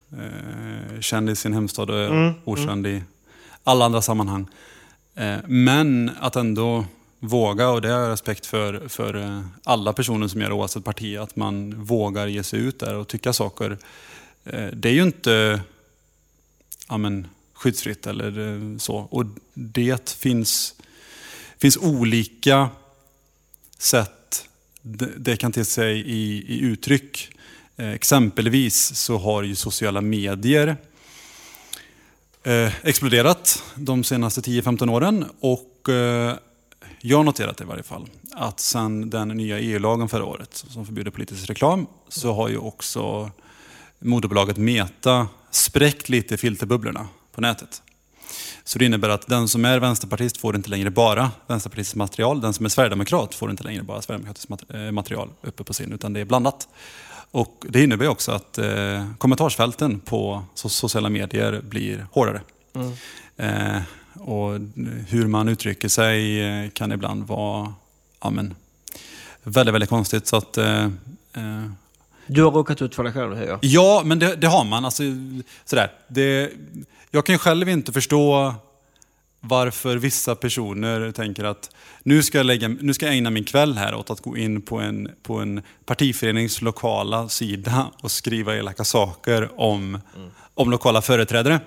känd i sin hemstad och okänd i alla andra sammanhang. Men att ändå våga, och det har jag respekt för alla personer som gör oavsett parti, att man vågar ge sig ut där och tycka saker. Det är ju inte skyddsfritt eller så. Och det finns olika sätt det kan till sig i uttryck. Exempelvis så har ju sociala medier exploderat de senaste 10-15 åren, och jag har noterat i varje fall att sedan den nya EU-lagen förra året som förbjuder politisk reklam, så har ju också moderbolaget Meta spräckt lite filterbubblorna på nätet. Så det innebär att den som är vänsterpartist får inte längre bara vänsterpartistiskt material, den som är sverigedemokrat får inte längre bara sverigedemokratiskt material uppe på sin, utan det är blandat. Och det innebär också att kommentarsfälten på sociala medier blir hårdare. Och hur man uttrycker sig kan ibland vara väldigt, väldigt konstigt. Så att, du har råkat ut för det själv, ja? Ja, men det har man. Alltså, sådär. Jag kan själv inte förstå varför vissa personer tänker att nu ska jag ägna min kväll här åt att gå in på en partiförenings lokala sida och skriva elaka saker om lokala företrädare.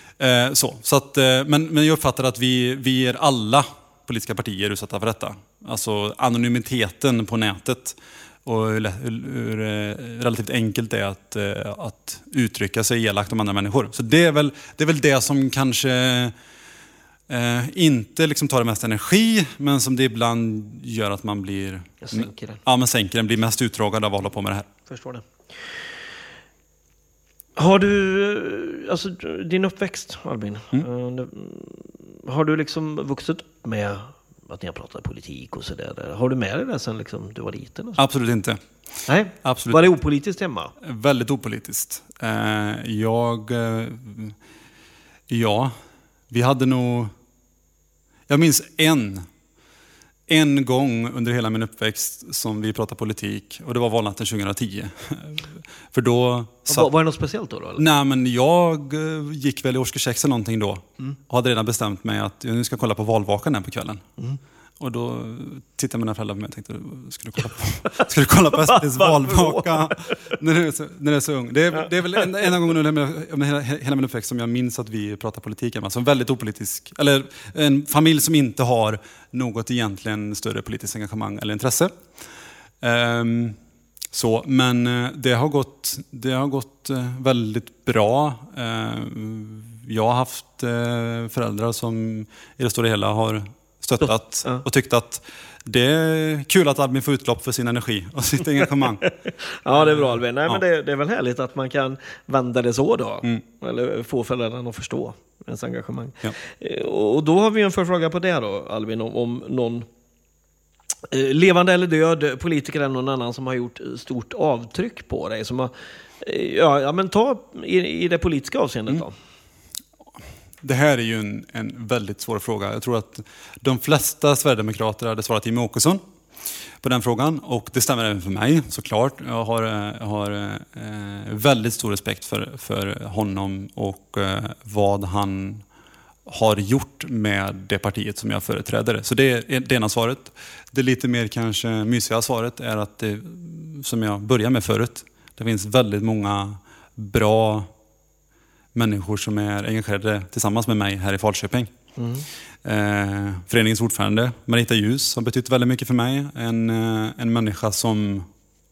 Men jag uppfattar att vi är alla politiska partier utsatta för detta. Alltså anonymiteten på nätet, och hur relativt enkelt det är att uttrycka sig elakt om andra människor. Så det är väl det som kanske inte liksom tar det mest energi, men som det ibland gör att man blir... sänker den. Ja, man sänker den, blir mest utdragad av att hålla på med det här. Förstår det. Har du, alltså din uppväxt, Albin, har du liksom vuxit upp med att ni har pratat politik och sådär? Har du med dig det sen liksom du var liten? Absolut inte. Nej? Absolut. Var det opolitiskt hemma? Väldigt opolitiskt. Vi hade nog... Jag minns en gång under hela min uppväxt som vi pratade politik, och det var valnatten 2010. För då... Var det något speciellt då? Eller? Nej, men jag gick väl i årskurs 6 eller någonting då. Och hade redan bestämt mig att jag nu ska kolla på valvakan här på kvällen. Och då tittade mina föräldrar på mig och tänkte, ska du kolla på SVT:s valvaka när du är så ung? Det är väl en gång under hela min uppväxt som jag minns att vi pratar politik. Alltså väldigt opolitisk, eller en familj som inte har något egentligen större politiskt engagemang eller intresse. Men det har gått väldigt bra. Jag har haft föräldrar som i det stora hela har stöttat och tyckt att det är kul att Albin får utlopp för sin energi och sitt engagemang. Ja, det är bra, Albin. Nej, men det är väl härligt att man kan vända det så då. Eller få föräldrarna att förstå ens engagemang. Ja. Och då har vi en förfråga på det då, Albin, om någon levande eller död politiker eller någon annan som har gjort stort avtryck på dig. Som har, men ta i det politiska avseendet då. Det här är ju en väldigt svår fråga. Jag tror att de flesta sverigedemokrater hade svarat Jimmie Åkesson på den frågan. Och det stämmer även för mig, såklart. Jag har väldigt stor respekt för honom och vad han har gjort med det partiet som jag företräder. Så det är det ena svaret. Det lite mer kanske mysiga svaret är att det, som jag började med förut, det finns väldigt många bra människor som är engagerade tillsammans med mig här i Falköping. Föreningens ordförande Marita Ljus har betytt väldigt mycket för mig. En människa som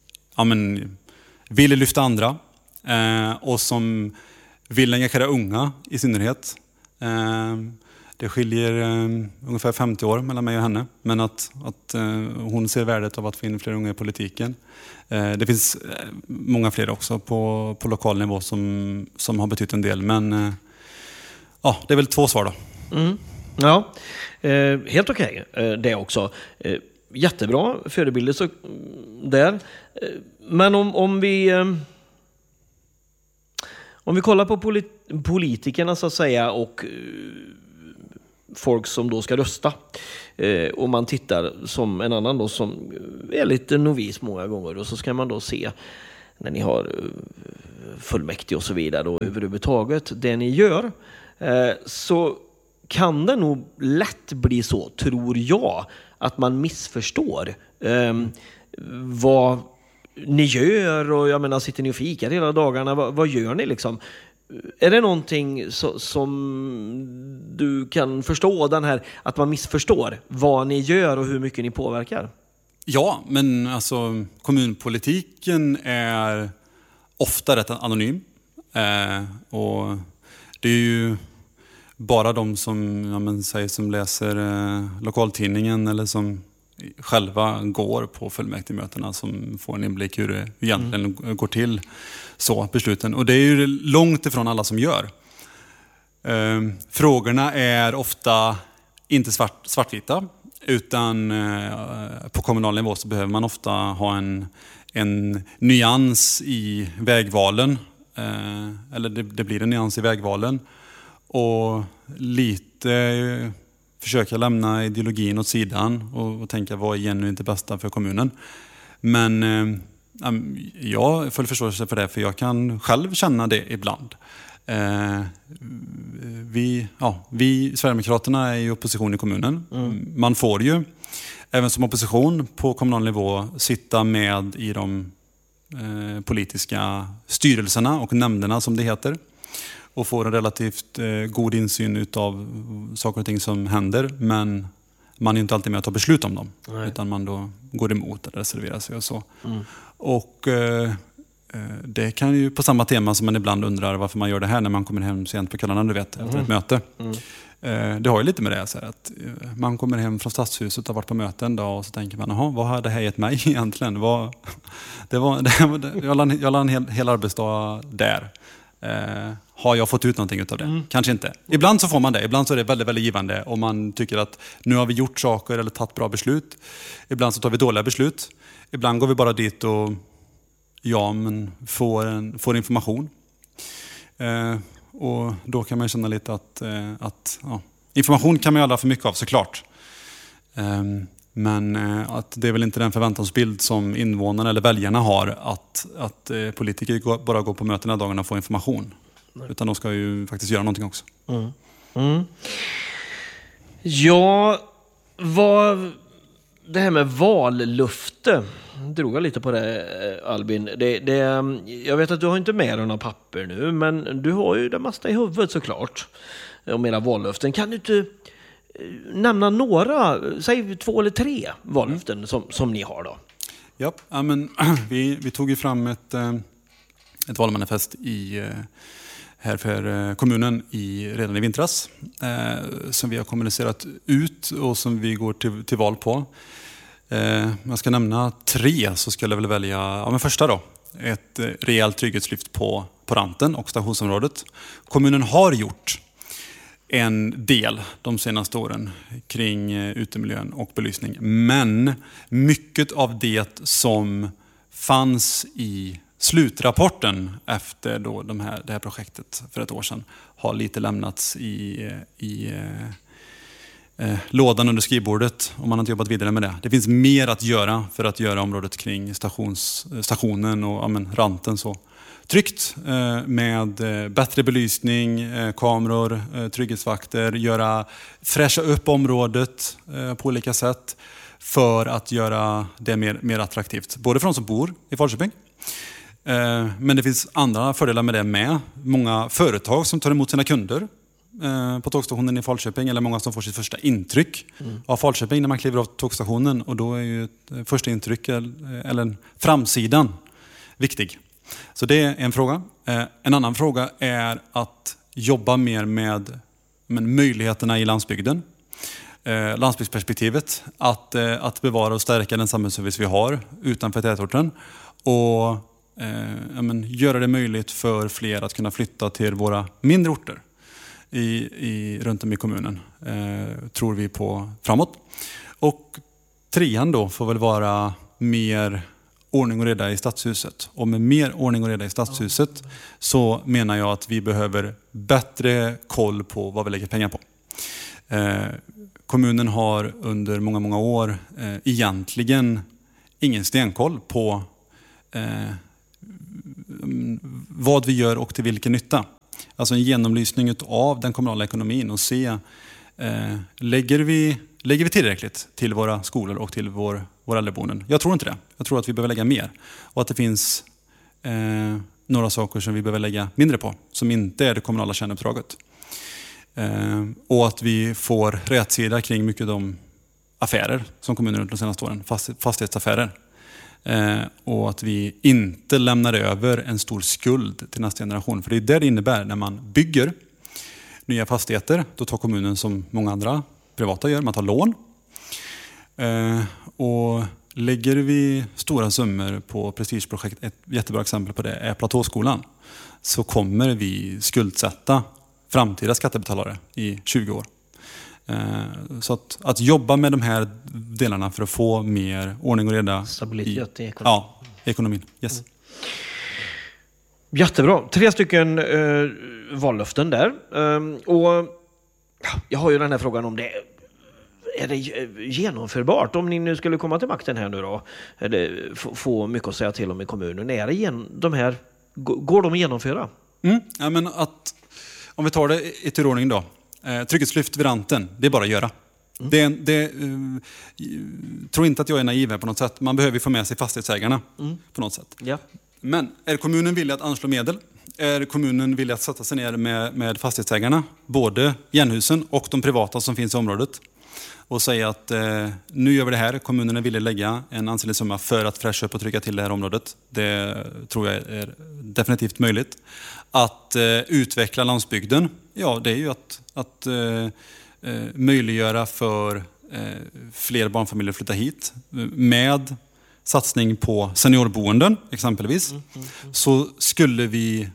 vill lyfta andra och som vill engagera unga i synnerhet. Det skiljer ungefär 50 år mellan mig och henne, men att hon ser värdet av att få in fler unga i politiken. Det finns många fler också på lokal nivå som har betytt en del, men det är väl 2 svar då. Ja, helt okej. Det också. Jättebra förebilder så där. Men om vi kollar på politikerna så att säga och folk som då ska rösta. Och man tittar som en annan då som är lite novis många gånger, och så ska man då se när ni har fullmäktige och så vidare och överhuvudtaget det ni gör, så kan det nog lätt bli så, tror jag, att man missförstår vad ni gör. Och jag menar, sitter ni och fikar hela dagarna? Vad gör ni liksom? Är det någonting som du kan förstå, den här, att man missförstår vad ni gör och hur mycket ni påverkar? Ja, men alltså kommunpolitiken är ofta rätt anonym. Och det är ju bara de som, som läser lokaltidningen eller som själva går på fullmäktigemötena som får en inblick hur det egentligen går till, så besluten. Och det är ju långt ifrån alla som gör. Frågorna är ofta inte svartvita, utan på kommunal nivå så behöver man ofta ha en nyans i vägvalen. Eller det blir en nyans i vägvalen. Och lite försöka lämna ideologin åt sidan och tänka vad är genuint det bästa för kommunen. Men jag får förståelse för det, för jag kan själv känna det ibland. Vi Sverigedemokraterna är i opposition i kommunen. Man får ju även som opposition på kommunal nivå sitta med i de politiska styrelserna och nämnderna som det heter. Och får en relativt god insyn utav saker och ting som händer. Men man är inte alltid med att ta beslut om dem. Nej. Utan man då går emot eller reserverar sig och så. Och det kan ju på samma tema som man ibland undrar varför man gör det här när man kommer hem sent på kvällarna, du vet, efter ett möte. Det har ju lite med det så här, att man kommer hem från stadshuset och har varit på möten då, och så tänker man, jaha, vad har det här gett mig egentligen? Jag la en hel arbetsdag där. Har jag fått ut någonting av det? Kanske inte. Ibland så får man det. Ibland så är det väldigt, väldigt givande och man tycker att nu har vi gjort saker eller tagit bra beslut. Ibland så tar vi dåliga beslut. Ibland går vi bara dit och får information. Och då kan man känna lite att information kan man ju alla för mycket av, såklart. Men att det är väl inte den förväntansbild som invånarna eller väljarna har att politiker bara går på mötena dagarna och får information. Nej. Utan de ska ju faktiskt göra någonting också. Ja, det här med vallöfte drog jag lite på det, Albin. Jag vet att du har inte med dig några papper nu, men du har ju det mesta i huvudet såklart om era vallöften. Kan du inte nämna några, säg 2 eller 3 vallöften som ni har då? Ja, men vi tog ju fram ett valmanifest här för kommunen redan i vintras, som vi har kommunicerat ut och som vi går till val på. Jag ska nämna 3, så skulle jag väl välja, men första då, ett rejält trygghetslyft på Ranten och stationsområdet. Kommunen har gjort en del de senaste åren kring utemiljön och belysning. Men mycket av det som fanns i slutrapporten efter då det här projektet för ett år sedan har lite lämnats i lådan under skrivbordet, och man har inte jobbat vidare med det. Det finns mer att göra för att göra området kring stationen och Ranten så tryggt, med bättre belysning, kameror, trygghetsvakter, fräscha upp området på olika sätt för att göra det mer attraktivt. Både för de som bor i Falköping, men det finns andra fördelar med det med. Många företag som tar emot sina kunder på tågstationen i Falköping, eller många som får sitt första intryck av Falköping när man kliver av tågstationen, och då är ju ett första intryck eller framsidan viktig. Så det är en fråga. En annan fråga är att jobba mer med möjligheterna i landsbygden. Landsbygdsperspektivet, att bevara och stärka den samhällsservice vi har utanför tätorten, och göra det möjligt för fler att kunna flytta till våra mindre orter runt om i kommunen, tror vi på framåt. Och 3 då får väl vara mer ordning och reda i stadshuset. Och med mer ordning och reda i stadshuset så menar jag att vi behöver bättre koll på vad vi lägger pengar på. Kommunen har under många, många år egentligen ingen stenkoll på vad vi gör och till vilken nytta. Alltså en genomlysning av den kommunala ekonomin och se, lägger vi tillräckligt till våra skolor och till våra äldreboenden? Jag tror inte det. Jag tror att vi behöver lägga mer. Och att det finns några saker som vi behöver lägga mindre på, som inte är det kommunala kärnuppdraget. Och att vi får rätsida kring mycket av de affärer som kommunen de senaste åren, fastighetsaffärer. Och att vi inte lämnar över en stor skuld till nästa generation. För det är det innebär när man bygger nya fastigheter. Då tar kommunen, som många andra privata gör, man tar lån. Och lägger vi stora summor på prestigeprojekt, ett jättebra exempel på det är Platåskolan, så kommer vi skuldsätta framtida skattebetalare i 20 år. Så att jobba med de här delarna för att få mer ordning och reda stabilitet i ekonomin. Ja, ekonomin. Yes. Jättebra. 3 stycken vallöften där. Och jag har ju den här frågan om det är det genomförbart om ni nu skulle komma till makten här nu då, eller få mycket att säga till om i kommunen. Är det går de att genomföra? Ja, men om vi tar det i turordning då. Trygghetslyft vid ranten, det är bara att göra. Tror inte att jag är naiv här på något sätt. Man behöver få med sig fastighetsägarna på något sätt. Ja. Men är kommunen villig att anslå medel? Är kommunen villig att sätta sig ner med fastighetsägarna? Både Jernhusen och de privata som finns i området. Och säga att nu gör vi det här. Kommunen är villig att lägga en ansenlig summa för att fräscha upp och trycka till det här området. Det tror jag är definitivt möjligt. Att utveckla landsbygden, ja, det är ju att möjliggöra för fler barnfamiljer att flytta hit. Med satsning på seniorboenden exempelvis. Så skulle vi,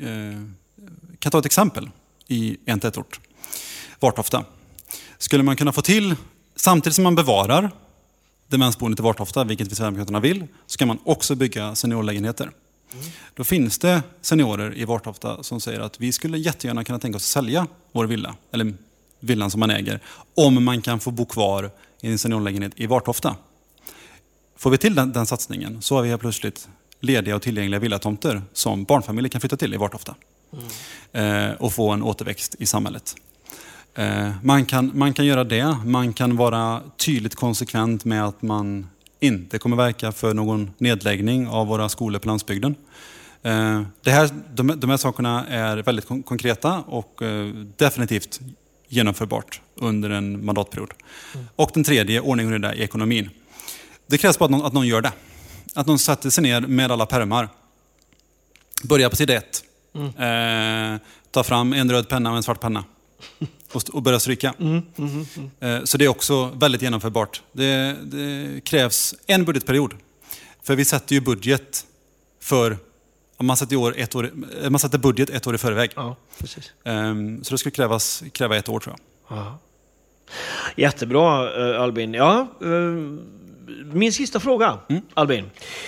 kan ta ett exempel i en tätort, Vartofta. Skulle man kunna få till, samtidigt som man bevarar demensboendet i Vartofta, vilket vi Sverigedemokraterna vill, så kan man också bygga seniorlägenheter. Då finns det seniorer i Vartofta som säger att vi skulle jättegärna kunna tänka oss att sälja vår villa, eller villan som man äger, om man kan få bo kvar i en seniorlägenhet i Vartofta. Får vi till den satsningen så har vi helt plötsligt lediga och tillgängliga villatomter som barnfamiljer kan flytta till i Vartofta. Och få en återväxt i samhället. Man kan göra det. Man kan vara tydligt konsekvent med att man inte kommer verka för någon nedläggning av våra skolor på landsbygden. De här sakerna är väldigt konkreta och definitivt genomförbart under en mandatperiod. Och den tredje, ordning och reda i ekonomin. Det krävs bara att någon gör det. Att någon sätter sig ner med alla pärmar. Börja på sida 1. Ta fram en röd penna och en svart penna. Och börja stryka. Så det är också väldigt genomförbart. Det krävs en budgetperiod. För vi sätter ju budget för... Man sätter budget 1 år i förväg. Ja, precis. Så det skulle kräva 1 år, tror jag. Ja. Jättebra, Albin. Ja, min sista fråga, Albin.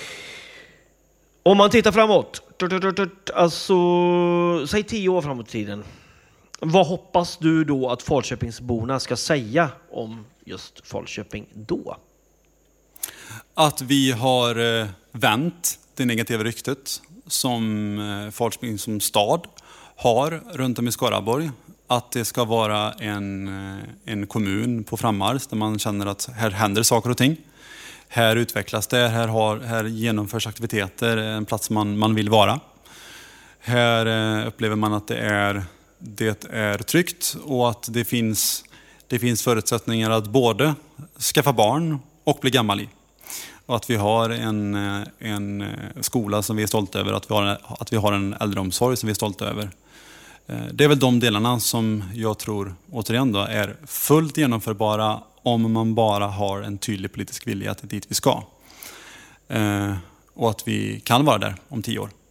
Om man tittar framåt, alltså säg 10 år framåt i tiden. Vad hoppas du då att Falköpingsborna ska säga om just Falköping då? Att vi har vänt det negativa ryktet som Falköping som stad har runt om i Skaraborg. Att det ska vara en kommun på frammarsch där man känner att här händer saker och ting. Här utvecklas det, här genomförs aktiviteter, en plats man vill vara. Här upplever man att det är tryggt och att det finns förutsättningar att både skaffa barn och bli gammal i. Och att vi har en skola som vi är stolta över, att vi har en äldreomsorg som vi är stolta över. Det är väl de delarna som jag tror, återigen då, är fullt genomförbara om man bara har en tydlig politisk vilja att det är dit vi ska. Och att vi kan vara där om 10 år.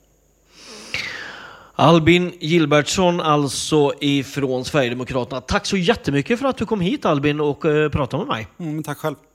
Albin Gilbertsson, alltså ifrån Sverigedemokraterna. Tack så jättemycket för att du kom hit, Albin, och pratade med mig. Tack själv.